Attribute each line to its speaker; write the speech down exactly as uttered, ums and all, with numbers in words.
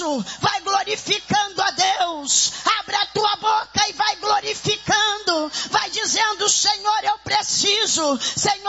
Speaker 1: isso, vai glorificando a Deus. Abre a tua boca e vai glorificando. Vai dizendo: Senhor, eu preciso. Senhor,